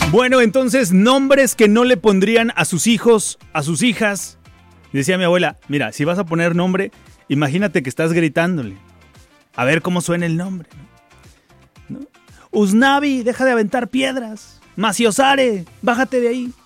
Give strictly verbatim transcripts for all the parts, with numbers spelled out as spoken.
Bueno, entonces, nombres que no le pondrían a sus hijos, a sus hijas. Decía mi abuela, mira, si vas a poner nombre, imagínate que estás gritándole. A ver cómo suena el nombre. ¿No? Usnavi, deja de aventar piedras. Maciosare, bájate de ahí.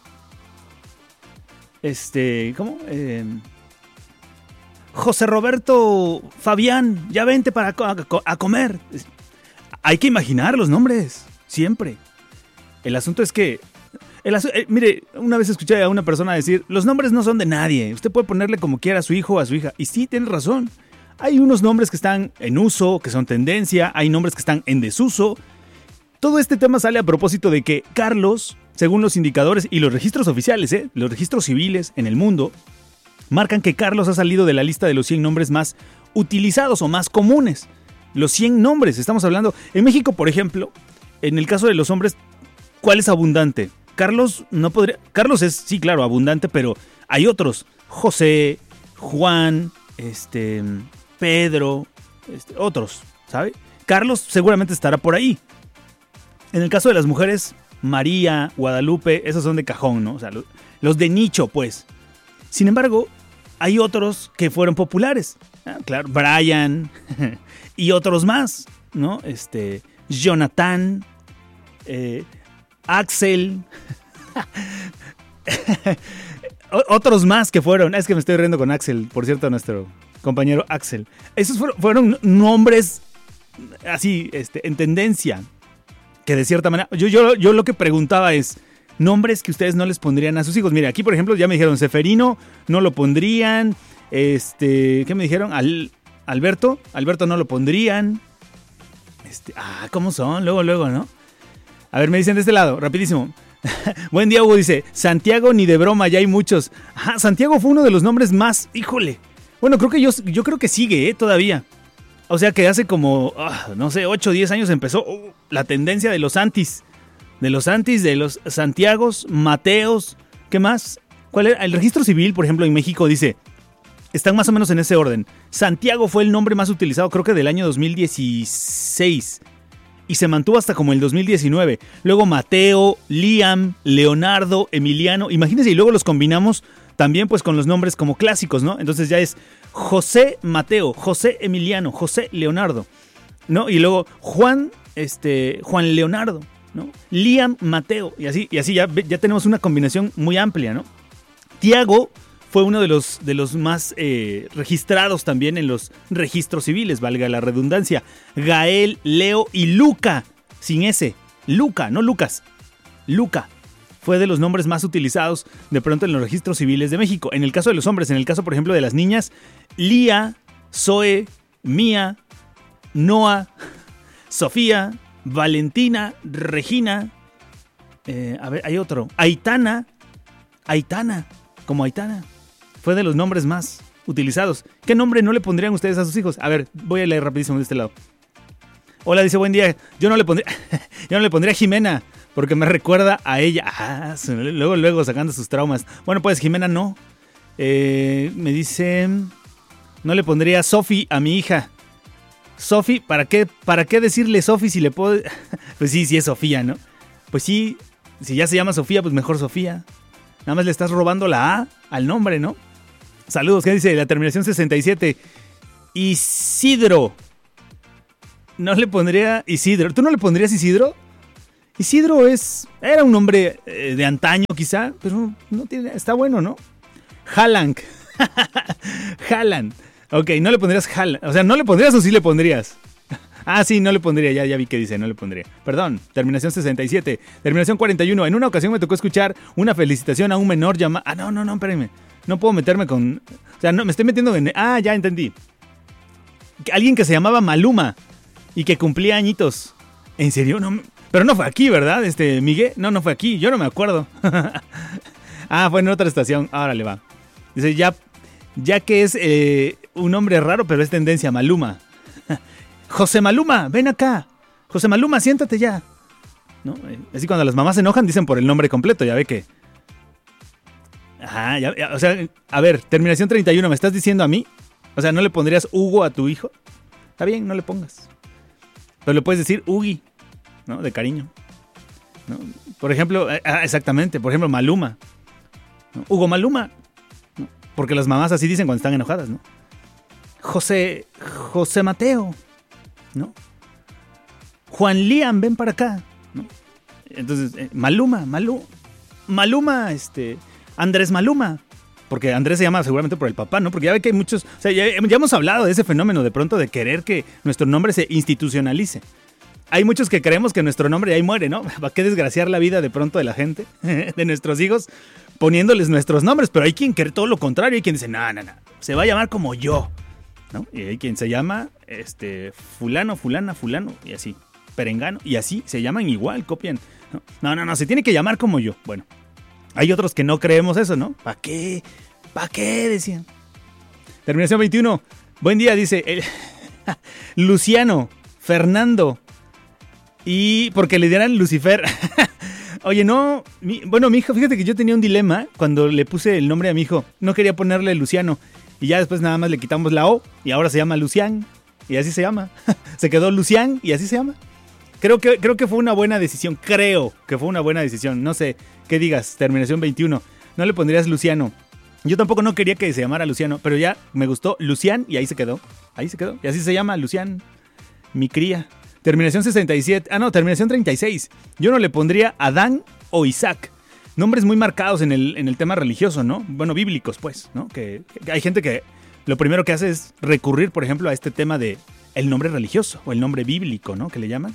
Este, ¿cómo? Eh, José Roberto Fabián, ya vente para a, a comer. Hay que imaginar los nombres, siempre. El asunto es que, el asu- eh, mire, una vez escuché a una persona decir, los nombres no son de nadie, usted puede ponerle como quiera a su hijo o a su hija. Y sí, tiene razón. Hay unos nombres que están en uso, que son tendencia, hay nombres que están en desuso. Todo este tema sale a propósito de que Carlos, según los indicadores y los registros oficiales, ¿eh? los registros civiles en el mundo, marcan que Carlos ha salido de la lista de los cien nombres más utilizados o más comunes. Los cien nombres, estamos hablando. En México, por ejemplo, en el caso de los hombres, ¿cuál es abundante? Carlos no podría... Carlos es, sí, claro, abundante, pero hay otros. José, Juan, este, Pedro, este, otros, ¿sabe? Carlos seguramente estará por ahí. En el caso de las mujeres, María, Guadalupe, esos son de cajón, ¿no? O sea, los, los de nicho, pues. Sin embargo, hay otros que fueron populares. Ah, claro, Brian y otros más, ¿no? Este, Jonathan, eh, Axel, otros más que fueron. Es que me estoy riendo con Axel, por cierto, nuestro compañero Axel. Esos fueron, fueron nombres así, este, en tendencia, que de cierta manera, yo, yo, yo lo que preguntaba es, nombres que ustedes no les pondrían a sus hijos. Mira, aquí por ejemplo ya me dijeron Seferino, no lo pondrían. Este, ¿qué me dijeron? Al, Alberto, Alberto no lo pondrían. Este, ah, ¿cómo son? Luego, luego, ¿no? A ver, me dicen de este lado, rapidísimo. Buen día, Hugo, dice, Santiago ni de broma, ya hay muchos. Ajá, Santiago fue uno de los nombres más, híjole. Bueno, creo que yo, yo creo que sigue, ¿eh? Todavía. O sea que hace como, ah, no sé, ocho o diez años empezó uh, la tendencia de los Santis. De los Santis, de los Santiagos, Mateos, ¿qué más? ¿Cuál era? El registro civil, por ejemplo, en México dice, están más o menos en ese orden. Santiago fue el nombre más utilizado, creo que del año dos mil dieciséis. Y se mantuvo hasta como el dos mil diecinueve. Luego Mateo, Liam, Leonardo, Emiliano. Imagínense, y luego los combinamos también pues con los nombres como clásicos, ¿no? Entonces ya es José Mateo, José Emiliano, José Leonardo, ¿no? Y luego Juan, este, Juan Leonardo, ¿no? Liam Mateo. Y así, y así ya, ya tenemos una combinación muy amplia, ¿no? Tiago fue uno de los, de los más eh, registrados también en los registros civiles, valga la redundancia. Gael, Leo y Luca, sin S. Luca, no Lucas. Luca fue de los nombres más utilizados de pronto en los registros civiles de México. En el caso de los hombres, en el caso, por ejemplo, de las niñas, Lía, Zoe, Mía, Noa, Sofía, Valentina, Regina, eh, a ver, hay otro, Aitana, Aitana, como Aitana. Fue de los nombres más utilizados. ¿Qué nombre no le pondrían ustedes a sus hijos? A ver, voy a leer rapidísimo de este lado. Hola, dice, buen día. Yo no le pondría, yo no le pondría Jimena, porque me recuerda a ella. Ah, luego, luego sacando sus traumas. Bueno, pues Jimena no. Eh, me dice, no le pondría Sofi a mi hija. Sofi, ¿para qué, ¿para qué decirle Sofi si le puedo? Pues sí, sí es Sofía, ¿no? Pues sí, si ya se llama Sofía, pues mejor Sofía. Nada más le estás robando la A al nombre, ¿no? Saludos, ¿qué dice? La terminación sesenta y siete. Isidro. No le pondría Isidro. ¿Tú no le pondrías Isidro? Isidro es... Era un nombre eh, de antaño quizá, pero no tiene, está bueno, ¿no? Haaland. Haaland. Ok, no le pondrías Haaland. O sea, ¿no le pondrías o sí le pondrías? Ah, sí, no le pondría, ya, ya vi que dice, no le pondría. Perdón, terminación sesenta y siete. Terminación cuarenta y uno. En una ocasión me tocó escuchar una felicitación a un menor llamado... Ah, no, no, no, espérenme. No puedo meterme con... O sea, no, me estoy metiendo en... Ah, ya entendí. Alguien que se llamaba Maluma y que cumplía añitos. ¿En serio? No, pero no fue aquí, ¿verdad? Este, Miguel. No, no fue aquí. Yo no me acuerdo. Ah, fue en otra estación. Ahora le va. Dice, ya, ya que es eh, un nombre raro, pero es tendencia, Maluma. José Maluma, ven acá. José Maluma, siéntate ya. ¿No? Así cuando las mamás se enojan dicen por el nombre completo, ya ve que... Ajá, ya, ya, o sea, a ver, terminación treinta y uno, ¿me estás diciendo a mí? O sea, ¿no le pondrías Hugo a tu hijo? Está bien, no le pongas. Pero le puedes decir Ugi, ¿no? De cariño. ¿no? Por ejemplo, eh, exactamente, por ejemplo, Maluma, ¿no? Hugo Maluma, ¿no? Porque las mamás así dicen cuando están enojadas, ¿no? José, José Mateo, ¿no? Juan Liam, ven para acá, ¿no? Entonces, eh, Maluma, Malu, Maluma, este, Andrés Maluma, porque Andrés se llama seguramente por el papá, ¿no? Porque ya ve que hay muchos, o sea, ya, ya hemos hablado de ese fenómeno de pronto de querer que nuestro nombre se institucionalice. Hay muchos que creemos que nuestro nombre ahí muere, ¿no? ¿Para qué desgraciar la vida de pronto de la gente, de nuestros hijos, poniéndoles nuestros nombres? Pero hay quien cree todo lo contrario, hay quien dice, no, no, no, se va a llamar como yo, ¿no? Y hay quien se llama, este, fulano, fulana, fulano, y así, perengano, y así, se llaman igual, copian. No, no, no, no, se tiene que llamar como yo. Bueno, hay otros que no creemos eso, ¿no? ¿Para qué? ¿Para qué? Decían. Terminación veintiuno. Buen día, dice el Luciano, Fernando. Y porque le dieran Lucifer. Oye, no. Mi, bueno, mi hijo, fíjate que yo tenía un dilema cuando le puse el nombre a mi hijo. No quería ponerle Luciano. Y ya después nada más le quitamos la O. Y ahora se llama Lucián. Y así se llama. Se quedó Lucián y así se llama. Creo que, creo que fue una buena decisión. Creo que fue una buena decisión. No sé qué digas. Terminación veintiuno. No le pondrías Luciano. Yo tampoco no quería que se llamara Luciano. Pero ya me gustó Lucián y ahí se quedó. Ahí se quedó. Y así se llama Lucián. Mi cría. Terminación sesenta y siete. Ah, no, terminación treinta y seis. Yo no le pondría Adán o Isaac. Nombres muy marcados en el, en el tema religioso, ¿no? Bueno, bíblicos, pues, ¿no? Que, que hay gente que lo primero que hace es recurrir, por ejemplo, a este tema de el nombre religioso o el nombre bíblico, ¿no? Que le llaman.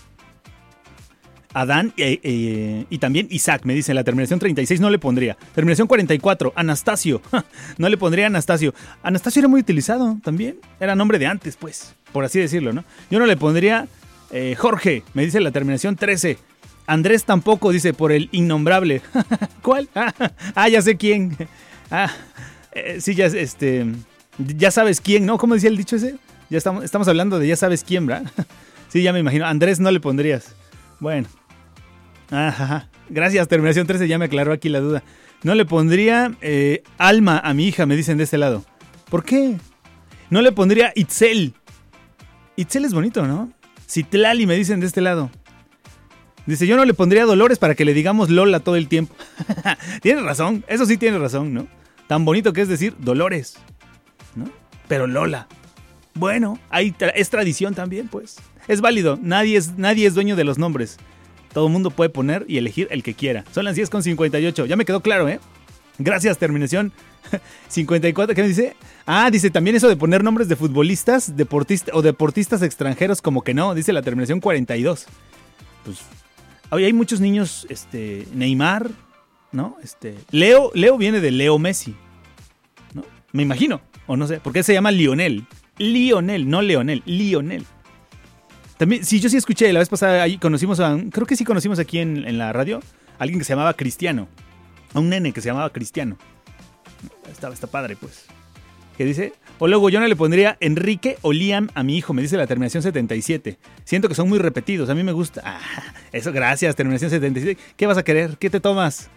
Adán eh, eh, y también Isaac, me dice. La terminación treinta y seis no le pondría. Terminación cuarenta y cuatro, Anastasio. No le pondría Anastasio. Anastasio era muy utilizado también. Era nombre de antes, pues, por así decirlo, ¿no? Yo no le pondría eh, Jorge, me dice la terminación trece. Andrés tampoco, dice, por el innombrable. ¿Cuál? Ah, ya sé quién. Ah, eh, sí, ya, este, ya sabes quién, ¿no? ¿Cómo decía el dicho ese? Ya estamos, estamos hablando de ya sabes quién, ¿verdad? Sí, ya me imagino. Andrés no le pondrías. Bueno. Ajá. Gracias, terminación trece, ya me aclaró aquí la duda. No le pondría eh, Alma a mi hija, me dicen de este lado. ¿Por qué? No le pondría Itzel. Itzel es bonito, ¿no? Citlali, me dicen de este lado. Dice, yo no le pondría Dolores para que le digamos Lola todo el tiempo. Tienes razón, eso sí tienes razón, ¿no? Tan bonito que es decir Dolores, ¿no? Pero Lola. Bueno, hay tra- es tradición también, pues. Es válido, nadie es, nadie es dueño de los nombres. Todo el mundo puede poner y elegir el que quiera. Son las diez con cincuenta y ocho, ya me quedó claro, ¿eh? Gracias, terminación cincuenta y cuatro, ¿qué me dice? Ah, dice también eso de poner nombres de futbolistas, deportistas o deportistas extranjeros, como que no, dice la terminación cuarenta y dos. Pues, oye, hay muchos niños, este, Neymar, ¿no? Este, Leo, Leo viene de Leo Messi, ¿no? Me imagino, o no sé, porque se llama Lionel. Lionel, no Leonel, Lionel. También, sí, yo sí escuché, la vez pasada ahí conocimos a, creo que sí conocimos aquí en, en la radio, a alguien que se llamaba Cristiano. A un nene que se llamaba Cristiano. Está, está padre, pues. ¿Qué dice? O luego yo no le pondría Enrique o Liam a mi hijo, me dice la terminación setenta y siete. Siento que son muy repetidos, a mí me gusta. Ah, eso, gracias, terminación setenta y siete. ¿Qué vas a querer? ¿Qué te tomas?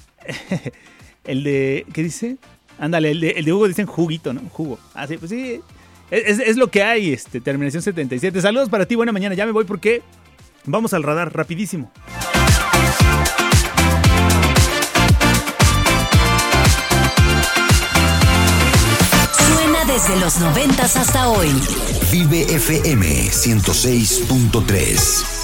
El de, ¿qué dice? Ándale, el de, el de Hugo dicen juguito, ¿no? Jugo. Ah, sí, pues sí. Es, es lo que hay, este, terminación setenta y siete. Saludos para ti, buena mañana. Ya me voy porque vamos al radar, rapidísimo. Suena desde los noventas hasta hoy. Vive F M ciento seis punto tres.